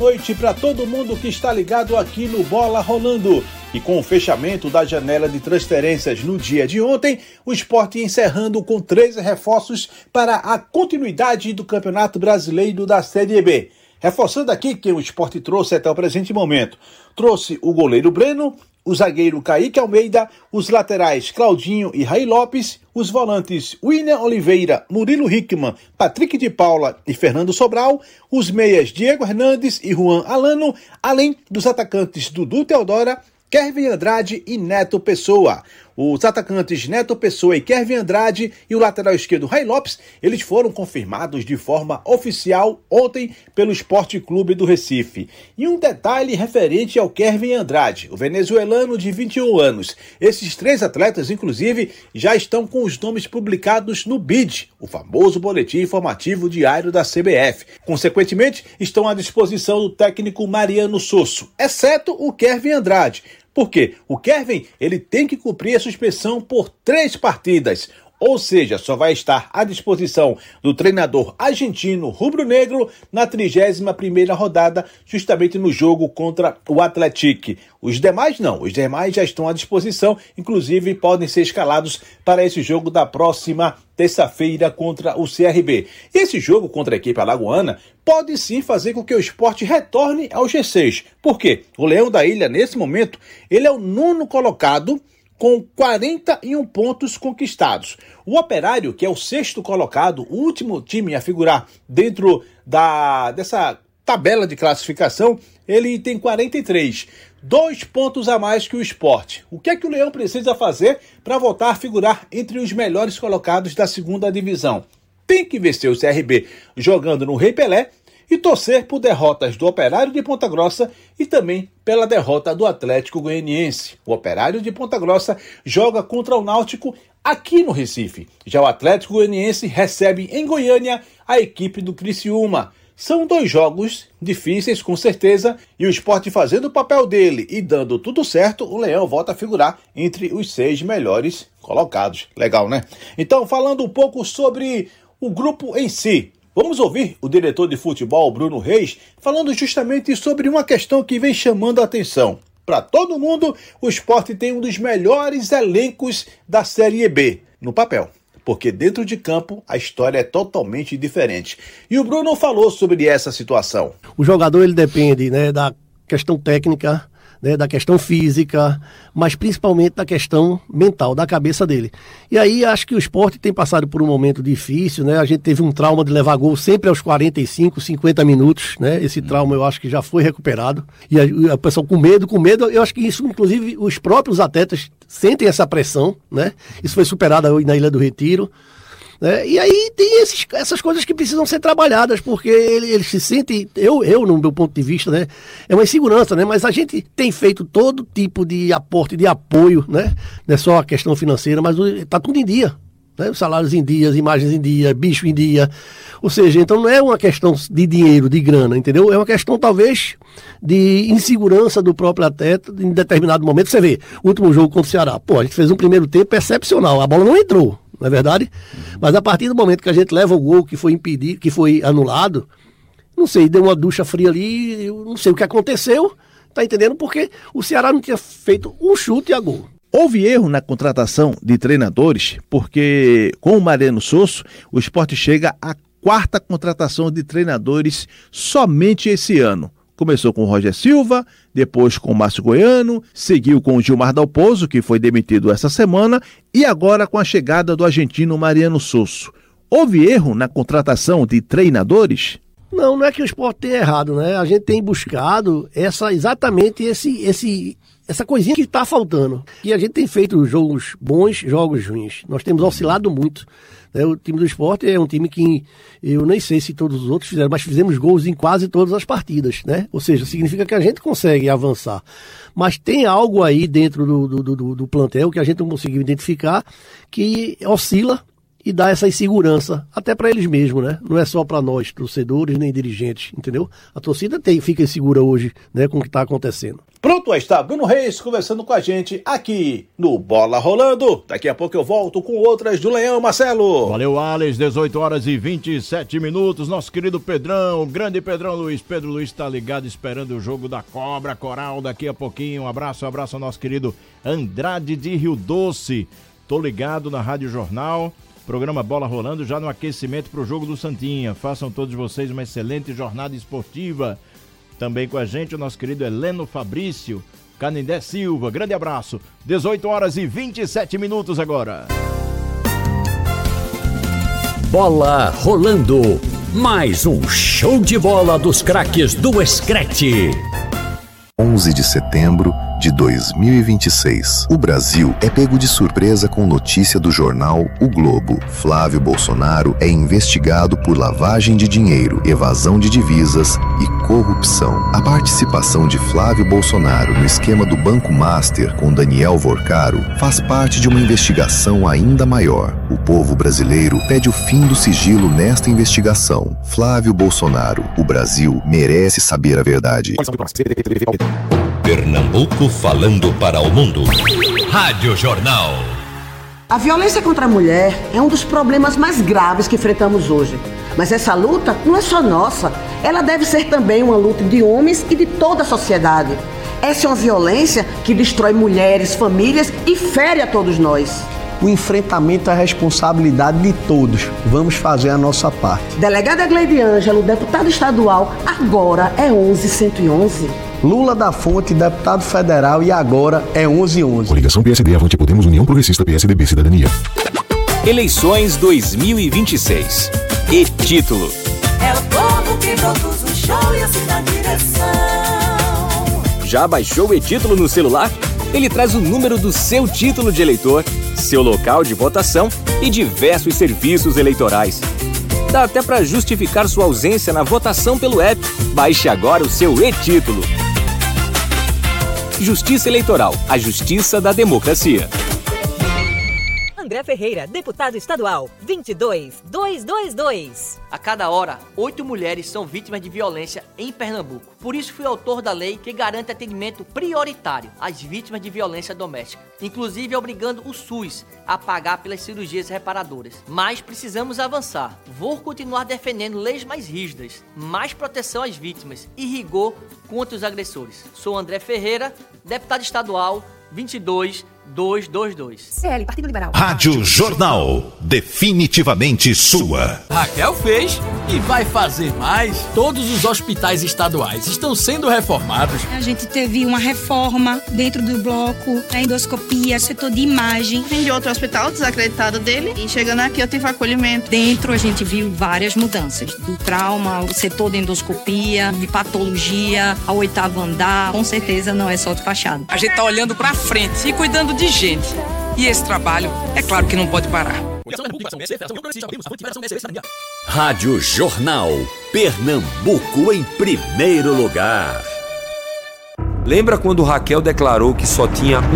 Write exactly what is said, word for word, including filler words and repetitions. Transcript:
Boa noite para todo mundo que está ligado aqui no Bola Rolando. E com o fechamento da janela de transferências no dia de ontem, o Sport encerrando com treze reforços para a continuidade do Campeonato Brasileiro da Série B. Reforçando aqui quem o Sport trouxe até o presente momento. Trouxe o goleiro Breno, o zagueiro Kaique Almeida, os laterais Claudinho e Raí Lopes, os volantes William Oliveira, Murilo Hickman, Patrick de Paula e Fernando Sobral, os meias Diego Hernandes e Juan Alano, além dos atacantes Dudu Teodora, Kevin Andrade e Neto Pessoa. Os atacantes Neto Pessoa e Kevin Andrade e o lateral esquerdo Raí Lopes, eles foram confirmados de forma oficial ontem pelo Esporte Clube do Recife. E um detalhe referente ao Kevin Andrade, o venezuelano de vinte e um anos. Esses três atletas, inclusive, já estão com os nomes publicados no B I D, o famoso Boletim Informativo Diário da C B F. Consequentemente, estão à disposição do técnico Mariano Sosso, exceto o Kevin Andrade. Por quê? O Kevin, ele tem que cumprir a suspensão por três partidas, ou seja, só vai estar à disposição do treinador argentino rubro-negro na trigésima primeira rodada, justamente no jogo contra o Atlético. Os demais não, os demais já estão à disposição, inclusive podem ser escalados para esse jogo da próxima terça-feira contra o C R B. E esse jogo contra a equipe alagoana pode sim fazer com que o Sport retorne ao G seis. Por quê? O Leão da Ilha, nesse momento, ele é o nono colocado com quarenta e um pontos conquistados. O Operário, que é o sexto colocado, o último time a figurar dentro da, dessa tabela de classificação, ele tem quarenta e três. Dois pontos a mais que o Sport. O que é que o Leão precisa fazer para voltar a figurar entre os melhores colocados da segunda divisão? Tem que vencer o C R B jogando no Rei Pelé e torcer por derrotas do Operário de Ponta Grossa e também pela derrota do Atlético Goianiense. O Operário de Ponta Grossa joga contra o Náutico aqui no Recife. Já o Atlético Goianiense recebe em Goiânia a equipe do Criciúma. São dois jogos difíceis, com certeza, e o Sport fazendo o papel dele e dando tudo certo, o Leão volta a figurar entre os seis melhores colocados. Legal, né? Então, falando um pouco sobre o grupo em si, vamos ouvir o diretor de futebol, Bruno Reis, falando justamente sobre uma questão que vem chamando a atenção. Para todo mundo, o Sport tem um dos melhores elencos da Série B, no papel. Porque dentro de campo a história é totalmente diferente. E o Bruno falou sobre essa situação. O jogador ele depende, né, da questão técnica, né, da questão física, mas principalmente da questão mental, da cabeça dele. E aí acho que o Sport tem passado por um momento difícil, né? A gente teve um trauma de levar gol sempre aos quarenta e cinco, cinquenta minutos, né? Esse trauma eu acho que já foi recuperado. E a, a pessoa com medo, com medo, eu acho que isso, inclusive, os próprios atletas sentem essa pressão, né? Isso foi superado hoje na Ilha do Retiro. É, e aí tem esses, essas coisas que precisam ser trabalhadas, porque ele, ele se sente, eu, eu, no meu ponto de vista, né, é uma insegurança, né, mas a gente tem feito todo tipo de aporte, de apoio, né, não é só a questão financeira, mas está tudo em dia, né, os salários em dia, as imagens em dia, bicho em dia, ou seja, então não é uma questão de dinheiro, de grana, entendeu? É uma questão talvez de insegurança do próprio atleta em determinado momento. Você vê, o último jogo contra o Ceará, pô, a gente fez um primeiro tempo excepcional, a bola não entrou, não é verdade? Mas a partir do momento que a gente leva o gol que foi impedido, que foi anulado, não sei, deu uma ducha fria ali, eu não sei o que aconteceu, tá entendendo? Porque o Ceará não tinha feito um chute a gol. Houve erro na contratação de treinadores, porque com o Mariano Sosso, o Sport chega à quarta contratação de treinadores somente esse ano. Começou com o Roger Silva, depois com o Márcio Goiano, seguiu com o Gilmar Dalpozo, que foi demitido essa semana, e agora com a chegada do argentino Mariano Sosso. Houve erro na contratação de treinadores? Não, não é que o Sport tenha errado, né? A gente tem buscado essa, exatamente esse, esse, essa coisinha que está faltando. E a gente tem feito jogos bons, jogos ruins. Nós temos oscilado muito. Né? O time do Sport é um time que eu nem sei se todos os outros fizeram, mas fizemos gols em quase todas as partidas, né? Ou seja, significa que a gente consegue avançar. Mas tem algo aí dentro do, do, do, do plantel que a gente não conseguiu identificar, que oscila e dar essa insegurança, até para eles mesmos, né? Não é só para nós, torcedores nem dirigentes, entendeu? A torcida tem, fica insegura hoje, né, com o que está acontecendo. Pronto, está Bruno Reis conversando com a gente aqui no Bola Rolando. Daqui a pouco eu volto com outras do Leão, Marcelo. Valeu, Alex, dezoito horas e vinte e sete minutos. Nosso querido Pedrão, o grande Pedrão Luiz. Pedro Luiz está ligado esperando o jogo da Cobra Coral daqui a pouquinho. Um abraço, um abraço ao nosso querido Andrade de Rio Doce. Tô ligado na Rádio Jornal. Programa Bola Rolando já no aquecimento para o jogo do Santinha. Façam todos vocês uma excelente jornada esportiva. Também com a gente o nosso querido Heleno Fabrício, Canindé Silva. Grande abraço. dezoito horas e vinte e sete minutos agora. Bola Rolando. Mais um show de bola dos craques do Screte. onze de setembro de dois mil e vinte e seis. O Brasil é pego de surpresa com notícia do jornal O Globo. Flávio Bolsonaro é investigado por lavagem de dinheiro, evasão de divisas e corrupção. A participação de Flávio Bolsonaro no esquema do Banco Master com Daniel Vorcaro faz parte de uma investigação ainda maior. O povo brasileiro pede o fim do sigilo nesta investigação. Flávio Bolsonaro, o Brasil merece saber a verdade. Pernambuco falando para o mundo. Rádio Jornal. A violência contra a mulher é um dos problemas mais graves que enfrentamos hoje. Mas essa luta não é só nossa. Ela deve ser também uma luta de homens e de toda a sociedade. Essa é uma violência que destrói mulheres, famílias e fere a todos nós. O enfrentamento é a responsabilidade de todos. Vamos fazer a nossa parte. Delegada Gleide Ângelo, deputado estadual, agora é onze cento e onze. Lula da Fonte, deputado federal, e agora é onze onze. Coligação P S D, Avante Podemos, União Progressista, P S D B, Cidadania. Eleições dois mil e vinte e seis. E título. É o povo que produz o show e assina a direção. Já baixou o e-título no celular? Ele traz o número do seu título de eleitor, seu local de votação e diversos serviços eleitorais. Dá até para justificar sua ausência na votação pelo app. Baixe agora o seu e-título. Justiça Eleitoral, a justiça da democracia. André Ferreira, deputado estadual, vinte e dois mil duzentos e vinte e dois. A cada hora, oito mulheres são vítimas de violência em Pernambuco. Por isso fui autor da lei que garante atendimento prioritário às vítimas de violência doméstica, inclusive obrigando o SUS a pagar pelas cirurgias reparadoras. Mas precisamos avançar. Vou continuar defendendo leis mais rígidas, mais proteção às vítimas e rigor contra os agressores. Sou André Ferreira, deputado estadual, vinte e dois mil duzentos e vinte e dois. C L, Partido Liberal. Rádio Jornal, definitivamente sua. Raquel fez e vai fazer mais. Todos os hospitais estaduais estão sendo reformados. A gente teve uma reforma dentro do bloco, a endoscopia, setor de imagem. Vim de outro hospital desacreditado dele e chegando aqui eu tive acolhimento. Dentro a gente viu várias mudanças, do trauma, o setor de endoscopia, de patologia, ao oitavo andar. Com certeza não é só de fachada. A gente tá olhando pra frente e cuidando de gente. E esse trabalho, é claro que não pode parar. Rádio Jornal. Pernambuco em primeiro lugar. Lembra quando Raquel declarou que só tinha